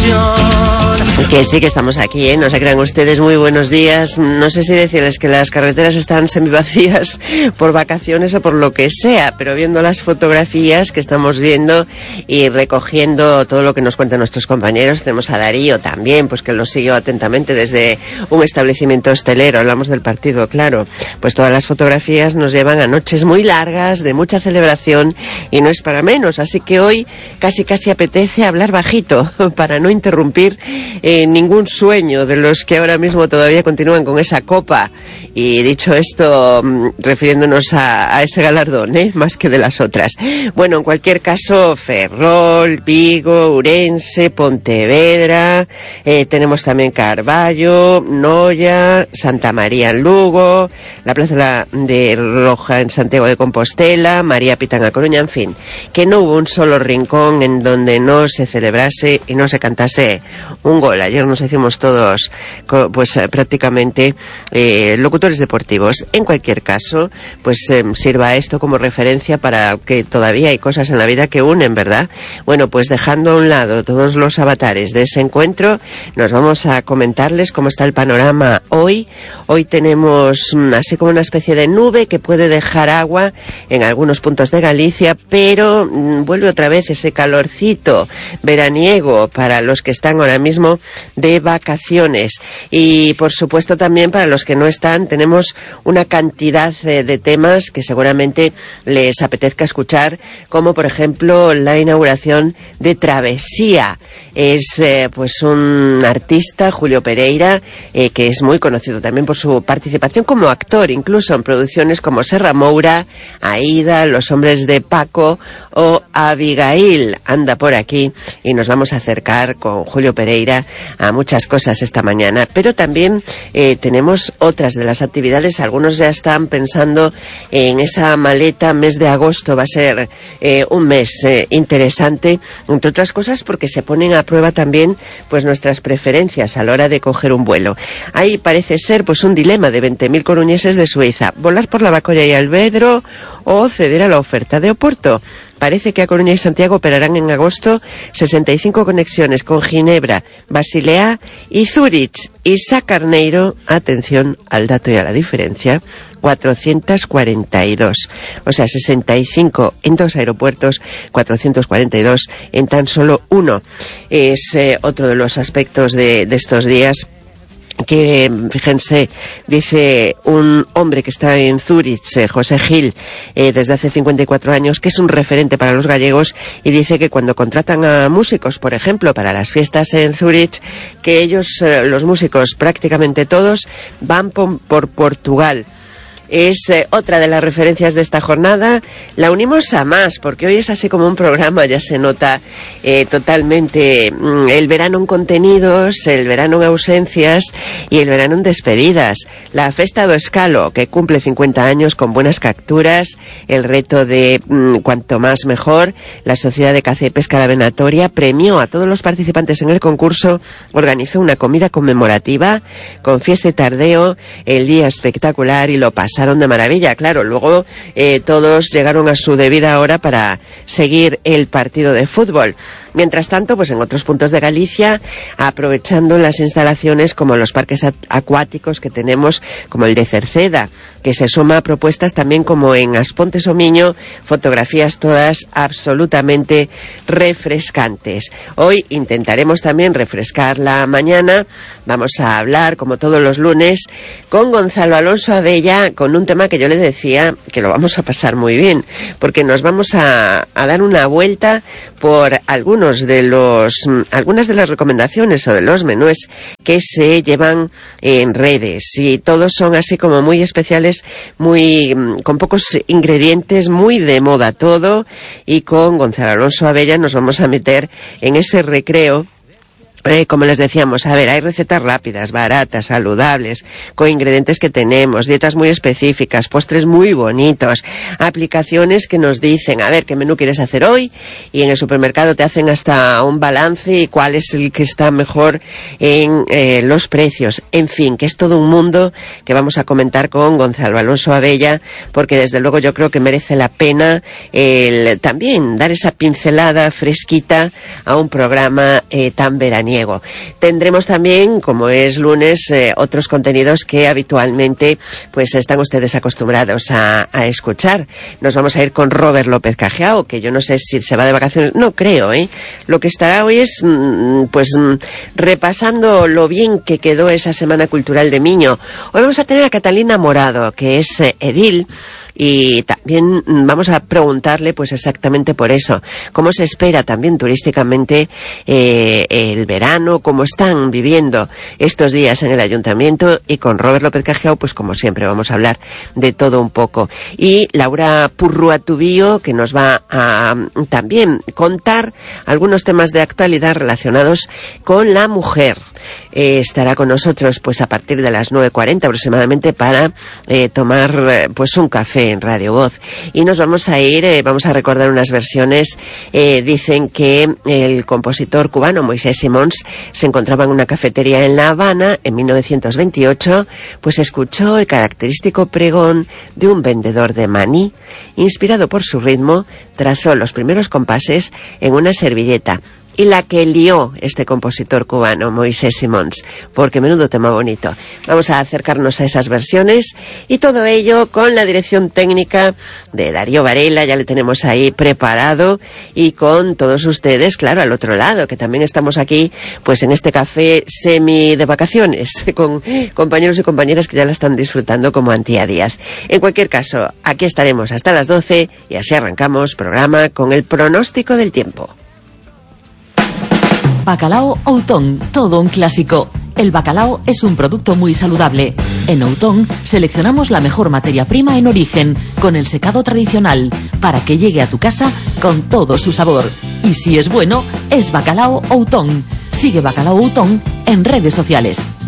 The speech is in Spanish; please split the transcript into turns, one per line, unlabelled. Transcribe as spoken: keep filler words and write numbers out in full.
Que sí que estamos aquí, ¿eh? No se crean ustedes, muy buenos días. No sé si decirles que las carreteras están semivacías por vacaciones o por lo que sea, pero viendo las fotografías que estamos viendo y recogiendo todo lo que nos cuentan nuestros compañeros, tenemos a Darío también, pues que lo siguió atentamente desde un establecimiento hostelero, hablamos del partido, claro. Pues todas las fotografías nos llevan a noches muy largas, de mucha celebración, y no es para menos, así que hoy casi casi apetece hablar bajito, para no interrumpir eh, ningún sueño de los que ahora mismo todavía continúan con esa copa. Y dicho esto, refiriéndonos a, a ese galardón, ¿eh? Más que de las otras. Bueno, en cualquier caso, Ferrol, Vigo, Ourense, Pontevedra, eh, tenemos también Carballo, Noia, Santa María en Lugo, la Plaza de Roja en Santiago de Compostela, María Pita en A Coruña, en fin, que no hubo un solo rincón en donde no se celebrase y no se cantase un gol. Ayer nos hicimos todos, pues prácticamente eh, locutores deportivos. En cualquier caso, pues eh, sirva esto como referencia para que todavía hay cosas en la vida que unen, ¿verdad? Bueno, pues dejando a un lado todos los avatares de ese encuentro, nos vamos a comentarles cómo está el panorama hoy. Hoy tenemos así como una especie de nube que puede dejar agua en algunos puntos de Galicia, pero mmm, vuelve otra vez ese calorcito veraniego para los que están ahora mismo de vacaciones, y por supuesto también para los que no están. Tenemos una cantidad de, de temas que seguramente les apetezca escuchar, como por ejemplo la inauguración de Travesía. Es eh, pues un artista, Julio Pereira, eh, que es muy conocido también por su participación como actor, incluso en producciones como Serra Moura, Aida, Los hombres de Paco o Abigail. Anda por aquí y nos vamos a acercar con Julio Pereira a muchas cosas esta mañana, pero también eh, tenemos otras de las actividades. Algunos ya están pensando en esa maleta. Mes de agosto va a ser eh, un mes eh, interesante, entre otras cosas porque se ponen a prueba también pues nuestras preferencias a la hora de coger un vuelo. Ahí parece ser pues un dilema de veinte mil coruñeses de Suiza: volar por Lavacolla y Alvedro o ceder a la oferta de Oporto. Parece que a Coruña y Santiago operarán en agosto sesenta y cinco conexiones con Ginebra, Basilea y Zúrich. Y Sacarneiro, atención al dato y a la diferencia, cuatrocientos cuarenta y dos. O sea, sesenta y cinco en dos aeropuertos, cuatrocientos cuarenta y dos en tan solo uno. Es eh, otro de los aspectos de, de estos días. Que, fíjense, dice un hombre que está en Zúrich, eh, José Gil, eh, desde hace cincuenta y cuatro años, que es un referente para los gallegos, y dice que cuando contratan a músicos, por ejemplo, para las fiestas en Zúrich, que ellos, eh, los músicos, prácticamente todos, van por, por Portugal. Es eh, otra de las referencias de esta jornada. La unimos a más, porque hoy es así como un programa, ya se nota eh, totalmente mm, el verano en contenidos, el verano en ausencias y el verano en despedidas. La Festa do Escalo, que cumple cincuenta años con buenas capturas, el reto de mm, cuanto más mejor. La Sociedad de Caza y Pesca de la Venatoria premió a todos los participantes en el concurso, organizó una comida conmemorativa con fiesta y tardeo, el día espectacular, y lo pasaron de maravilla. Claro, luego eh, todos llegaron a su debida hora para seguir el partido de fútbol. Mientras tanto, pues en otros puntos de Galicia, aprovechando las instalaciones como los parques acuáticos que tenemos, como el de Cerceda, que se suma a propuestas también como en Aspontes o Miño, fotografías todas absolutamente refrescantes. Hoy intentaremos también refrescar la mañana. Vamos a hablar, como todos los lunes, con Gonzalo Alonso Abella, con un tema que yo le decía que lo vamos a pasar muy bien, porque nos vamos a, a dar una vuelta por algunos de los algunas de las recomendaciones o de los menús que se llevan en redes, y todos son así como muy especiales, muy con pocos ingredientes, muy de moda todo, y con Gonzalo Alonso Abella nos vamos a meter en ese recreo. Eh, como les decíamos, a ver, hay recetas rápidas, baratas, saludables, con ingredientes que tenemos, dietas muy específicas, postres muy bonitos, aplicaciones que nos dicen, a ver, ¿qué menú quieres hacer hoy? Y en el supermercado te hacen hasta un balance y cuál es el que está mejor en eh, los precios. En fin, que es todo un mundo que vamos a comentar con Gonzalo Alonso Abella, porque desde luego yo creo que merece la pena el también dar esa pincelada fresquita a un programa eh, tan veraniego niego. Tendremos también, como es lunes, eh, otros contenidos que habitualmente pues están ustedes acostumbrados a, a escuchar. Nos vamos a ir con Robert López Cajiao, que yo no sé si se va de vacaciones, no creo, ¿eh? Lo que estará hoy es mm, pues mm, repasando lo bien que quedó esa Semana Cultural de Miño. Hoy vamos a tener a Catalina Morado, que es eh, edil, y también vamos a preguntarle pues exactamente por eso, cómo se espera también turísticamente eh, el verano, cómo están viviendo estos días en el ayuntamiento, y con Robert López Cajiao pues como siempre vamos a hablar de todo un poco. Y Laura Purruatubío, que nos va a también contar algunos temas de actualidad relacionados con la mujer. Eh, estará con nosotros pues a partir de las nueve cuarenta aproximadamente para eh, tomar eh, pues un café en Radio Voz, y nos vamos a ir, eh, vamos a recordar unas versiones. Eh, dicen que el compositor cubano Moisés Simons se encontraba en una cafetería en La Habana en mil novecientos veintiocho, pues escuchó el característico pregón de un vendedor de maní. Inspirado por su ritmo, trazó los primeros compases en una servilleta. Y la que lió este compositor cubano, Moisés Simons, porque menudo tema bonito. Vamos a acercarnos a esas versiones, y todo ello con la dirección técnica de Darío Varela, ya le tenemos ahí preparado, y con todos ustedes, claro, al otro lado, que también estamos aquí, pues en este café semi de vacaciones, con compañeros y compañeras que ya la están disfrutando como Antía Díaz. En cualquier caso, aquí estaremos hasta las doce, y así arrancamos programa con el pronóstico del tiempo.
Bacalao Outón, todo un clásico. El bacalao es un producto muy saludable. En Outón seleccionamos la mejor materia prima en origen, con el secado tradicional, para que llegue a tu casa con todo su sabor. Y si es bueno, es Bacalao Outón. Sigue Bacalao Outón en redes sociales.